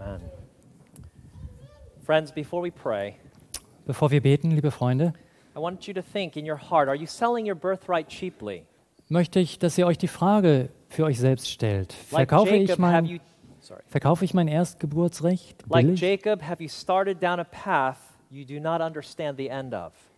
Amen. Friends, before we pray, Bevor wir beten, liebe Freunde, I want you to think in your heart, are you selling your birthright cheaply? möchte ich, dass ihr euch die Frage für euch selbst stellt. Like Verkaufe Jacob, ich mein Erstgeburtsrecht Like billig? Jacob, have you started down a path you do not understand the end of?